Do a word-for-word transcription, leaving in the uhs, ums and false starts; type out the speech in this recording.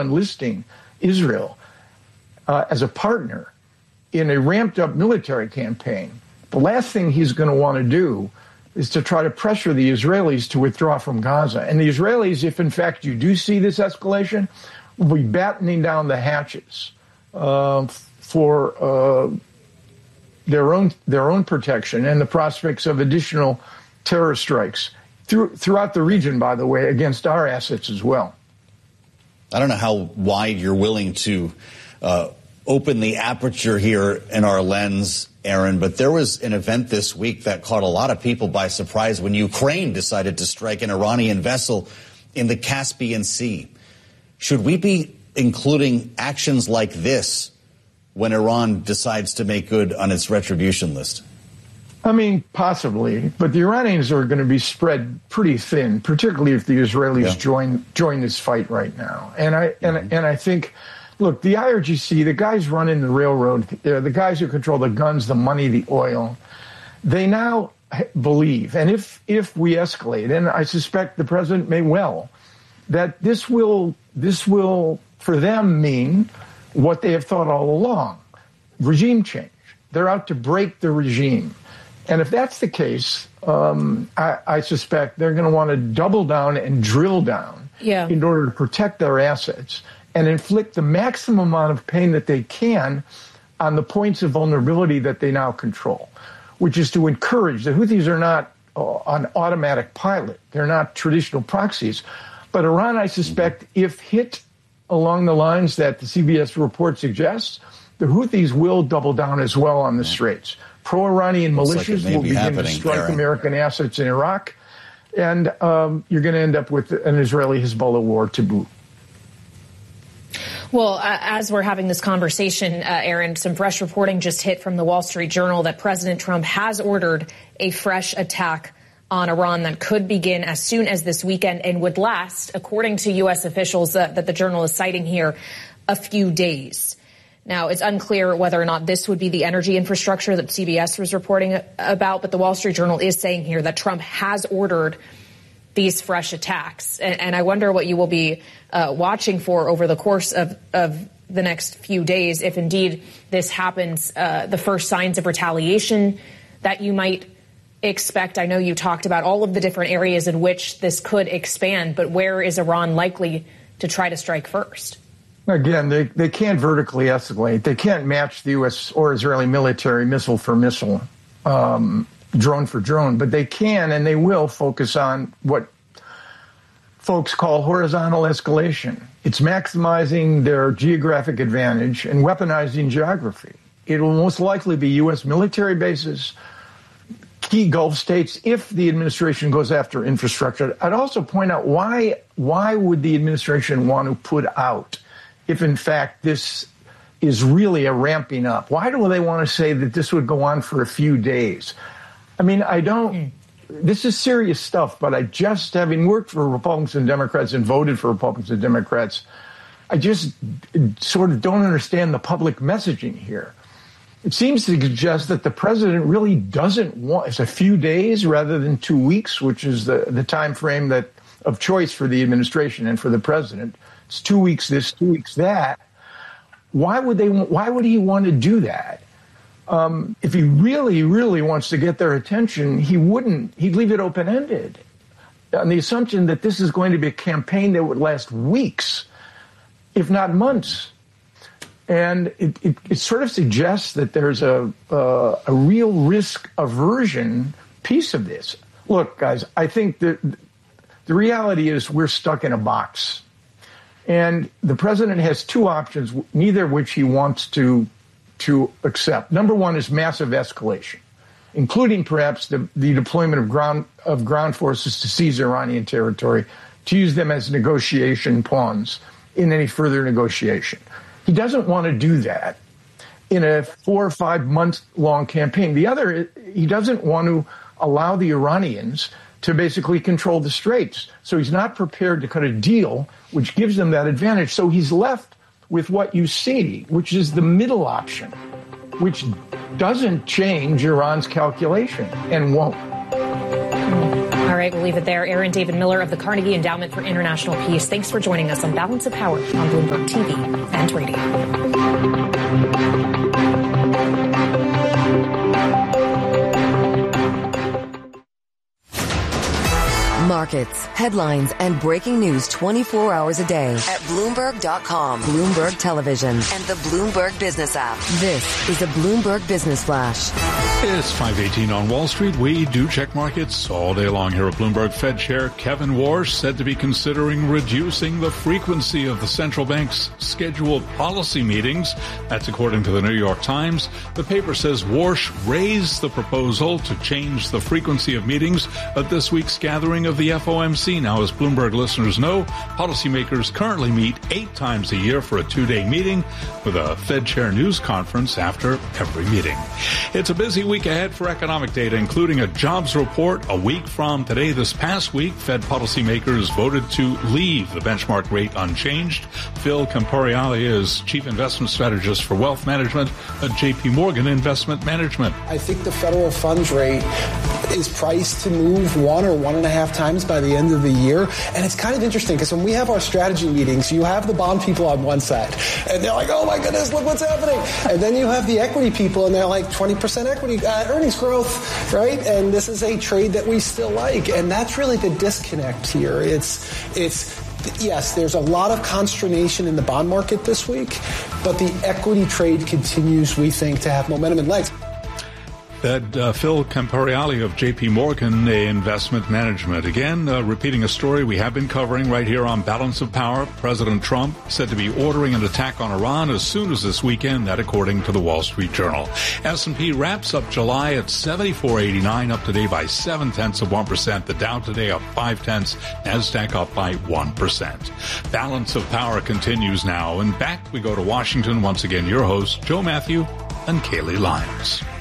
enlisting Israel uh, as a partner in a ramped-up military campaign, the last thing he's going to want to do is to try to pressure the Israelis to withdraw from Gaza. And the Israelis, if in fact you do see this escalation, will be battening down the hatches uh, for uh, their own their own protection and the prospects of additional terror strikes through, throughout the region, by the way, against our assets as well. I don't know how wide you're willing to uh, open the aperture here in our lens, Aaron, but there was an event this week that caught a lot of people by surprise when Ukraine decided to strike an Iranian vessel in the Caspian Sea. Should we be including actions like this when Iran decides to make good on its retribution list? I mean, possibly, but the Iranians are going to be spread pretty thin, particularly if the Israelis yeah. join join this fight right now. And I and mm-hmm. and I think, look, the I R G C, the guys running the railroad, uh, the guys who control the guns, the money, the oil, they now believe, and if if we escalate, and I suspect the president may well, that this will this will for them mean what they have thought all along: regime change. They're out to break the regime. And if that's the case, um, I, I suspect they're going to want to double down and drill down yeah. in order to protect their assets and inflict the maximum amount of pain that they can on the points of vulnerability that they now control, which is to encourage. The Houthis are not uh, on automatic pilot. They're not traditional proxies. But Iran, I suspect, if hit along the lines that the C B S report suggests, the Houthis will double down as well on the Straits. Pro-Iranian militias like will be begin to strike Aaron. American assets in Iraq, and um, you're going to end up with an Israeli-Hezbollah war to boot. Well, uh, as we're having this conversation, uh, Aaron, some fresh reporting just hit from the Wall Street Journal that President Trump has ordered a fresh attack on Iran that could begin as soon as this weekend and would last, according to U S officials uh, that the Journal is citing here, a few days. Now, it's unclear whether or not this would be the energy infrastructure that C B S was reporting about, but the Wall Street Journal is saying here that Trump has ordered these fresh attacks. And, and I wonder what you will be uh, watching for over the course of, of the next few days, if indeed this happens, uh, the first signs of retaliation that you might expect. I know you talked about all of the different areas in which this could expand, but where is Iran likely to try to strike first? Again, they, they can't vertically escalate. They can't match the U S or Israeli military missile for missile, um, drone for drone, but they can and they will focus on what folks call horizontal escalation. It's maximizing their geographic advantage and weaponizing geography. It will most likely be U S military bases, key Gulf states, if the administration goes after infrastructure. I'd also point out why why would the administration want to put out, if in fact this is really a ramping up? Why do they want to say that this would go on for a few days? I mean, I don't, this is serious stuff, but I just, having worked for Republicans and Democrats and voted for Republicans and Democrats, I just sort of don't understand the public messaging here. It seems to suggest that the president really doesn't want, it's a few days rather than two weeks, which is the, the time frame that of choice for the administration and for the president. It's two weeks this, two weeks that. Why would they? Why would he want to do that? Um, if he really, really wants to get their attention, he wouldn't. He'd leave it open-ended on the assumption that this is going to be a campaign that would last weeks, if not months. And it, it, it sort of suggests that there's a, uh, a real risk aversion piece of this. Look, guys, I think that the reality is we're stuck in a box. And the president has two options, neither of which he wants to to accept. Number one is massive escalation, including perhaps the, the deployment of ground of ground forces to seize Iranian territory, to use them as negotiation pawns in any further negotiation. He doesn't want to do that in a four or five month long campaign. The other, he doesn't want to allow the Iranians to basically control the Straits. So he's not prepared to cut a deal which gives them that advantage. So he's left with what you see, which is the middle option, which doesn't change Iran's calculation and won't. I All right, we'll leave it there. Aaron David Miller of the Carnegie Endowment for International Peace. Thanks for joining us on Balance of Power on Bloomberg T V and radio. Markets, headlines, and breaking news twenty-four hours a day at Bloomberg dot com, Bloomberg Television, and the Bloomberg Business app. This is the Bloomberg Business Flash. It's five eighteen on Wall Street. We do check markets all day long here at Bloomberg. Fed Chair Kevin Warsh said to be considering reducing the frequency of the central bank's scheduled policy meetings. That's according to the New York Times. The paper says Warsh raised the proposal to change the frequency of meetings at this week's gathering of the F O M C. Now, as Bloomberg listeners know, policymakers currently meet eight times a year for a two-day meeting with a Fed Chair news conference after every meeting. It's a busy week ahead for economic data, including a jobs report a week from today. This past week, Fed policymakers voted to leave the benchmark rate unchanged. Phil Camporiali is Chief Investment Strategist for Wealth Management at J P Morgan Investment Management. I think the federal funds rate is priced to move one or one and a half times by the end of the year. And it's kind of interesting because when we have our strategy meetings, you have the bond people on one side and they're like, oh my goodness, look what's happening. And then you have the equity people and they're like twenty percent equity uh, earnings growth, right? And this is a trade that we still like. And that's really the disconnect here. It's, it's, Yes, there's a lot of consternation in the bond market this week, but the equity trade continues, we think, to have momentum and legs. Fed uh, Phil Camporiali of J P Morgan Investment Management. Again, uh, repeating a story we have been covering right here on Balance of Power. President Trump said to be ordering an attack on Iran as soon as this weekend, that according to the Wall Street Journal. S and P wraps up July at seventy-four eighty-nine, up today by seven tenths of one percent. The Dow today up five tenths, NASDAQ up by one percent. Balance of Power continues now. And back we go to Washington. Once again, your hosts, Joe Matthew and Kaylee Lyons.